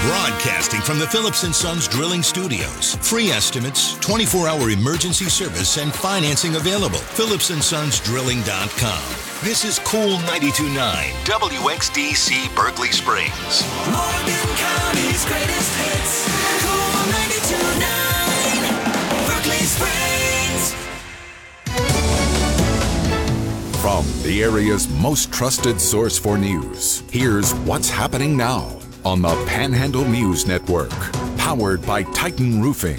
Broadcasting from the Phillips & Sons Drilling Studios. Free estimates, 24-hour emergency service, and financing available. PhillipsandSonsDrilling.com. This is Cool 92.9, WXDC Berkeley Springs. Morgan County's greatest hits. Cool 92.9, Berkeley Springs. From the area's most trusted source for news, here's what's happening now on the Panhandle News Network, powered by Titan Roofing.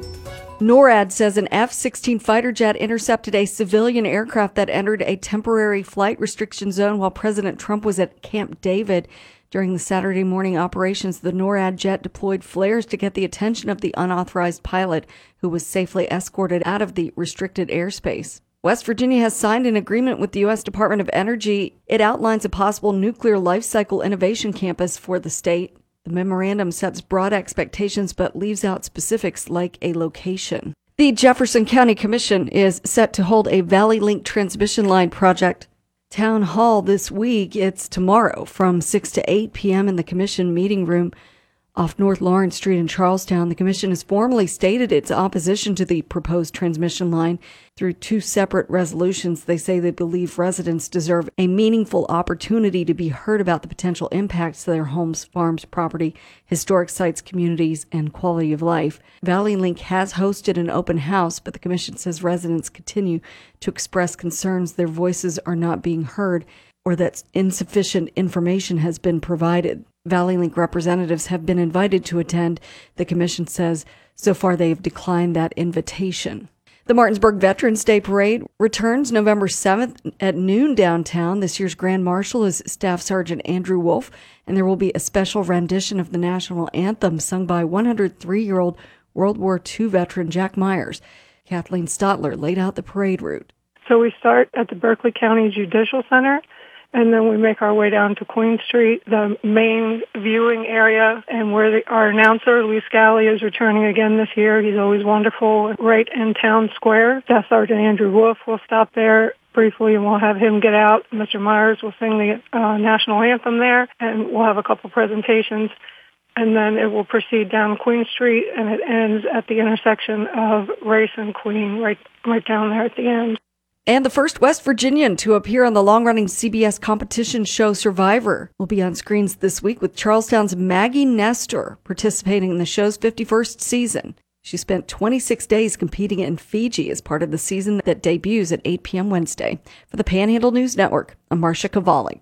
NORAD says an F-16 fighter jet intercepted a civilian aircraft that entered a temporary flight restriction zone while President Trump was at Camp David. During the Saturday morning operations, the NORAD jet deployed flares to get the attention of the unauthorized pilot, who was safely escorted out of the restricted airspace. West Virginia has signed an agreement with the U.S. Department of Energy. It outlines a possible nuclear life cycle innovation campus for the state. The memorandum sets broad expectations but leaves out specifics like a location. The Jefferson County Commission is set to hold a Valley Link transmission line project town hall this week. It's tomorrow from 6 to 8 p.m. in the Commission meeting room off North Lawrence Street in Charlestown. The Commission has formally stated its opposition to the proposed transmission line through two separate resolutions. They say they believe residents deserve a meaningful opportunity to be heard about the potential impacts to their homes, farms, property, historic sites, communities, and quality of life. Valley Link has hosted an open house, but the Commission says residents continue to express concerns their voices are not being heard or that insufficient information has been provided. Valley Link representatives have been invited to attend. The Commission says so far they have declined that invitation. The Martinsburg Veterans Day Parade returns November 7th at noon downtown. This year's Grand Marshal is Staff Sergeant Andrew Wolf, and there will be a special rendition of the national anthem sung by 103-year-old World War II veteran Jack Myers. Kathleen Stotler laid out the parade route. So we start at the Berkeley County Judicial Center, and then we make our way down to Queen Street, the main viewing area, and where our announcer, Lee Scally, is returning again this year. He's always wonderful, right in Town Square. Staff Sergeant Andrew Wolf will stop there briefly, and we'll have him get out. Mr. Myers will sing the national anthem there, and we'll have a couple presentations. And then it will proceed down Queen Street, and it ends at the intersection of Race and Queen, right down there at the end. And the first West Virginian to appear on the long-running CBS competition show Survivor will be on screens this week with Charlestown's Maggie Nestor participating in the show's 51st season. She spent 26 days competing in Fiji as part of the season that debuts at 8 p.m. Wednesday. For the Panhandle News Network, I'm Marcia Kovalik.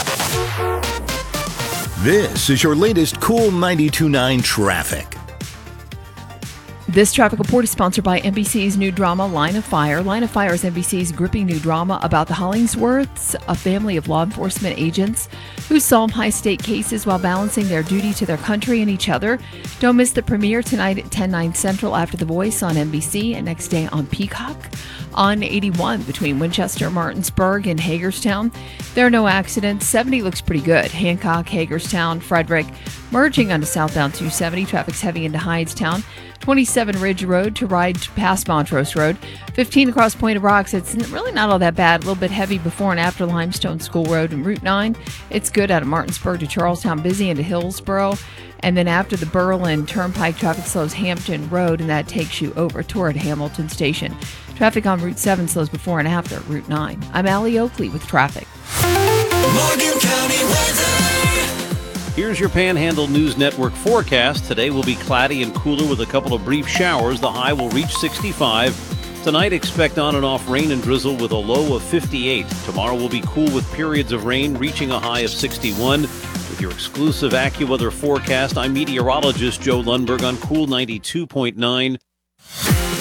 This is your latest Cool 92.9 traffic. This traffic report is sponsored by NBC's new drama, Line of Fire. Line of Fire is NBC's gripping new drama about the Hollingsworths, a family of law enforcement agents who solve high-stake cases while balancing their duty to their country and each other. Don't miss the premiere tonight at 10/9 Central after The Voice on NBC and next day on Peacock. On 81 between Winchester, Martinsburg, and Hagerstown, there are no accidents. 70 looks pretty good. Hancock, Hagerstown, Frederick, merging onto southbound 270. Traffic's heavy into Hydestown. 27 Ridge Road to ride past Montrose Road. 15 across Point of Rocks. It's really not all that bad. A little bit heavy before and after Limestone School Road. And Route 9, it's good out of Martinsburg to Charlestown, busy into Hillsboro. And then after the Berlin Turnpike, traffic slows Hampton Road, and that takes you over toward Hamilton Station. Traffic on Route 7 slows before and after Route 9. I'm Allie Oakley with traffic. Morgan County weather. Here's your Panhandle News Network forecast. Today will be cloudy and cooler with a couple of brief showers. The high will reach 65. Tonight, expect on and off rain and drizzle with a low of 58. Tomorrow will be cool with periods of rain reaching a high of 61. With your exclusive AccuWeather forecast, I'm meteorologist Joe Lundberg on Cool 92.9.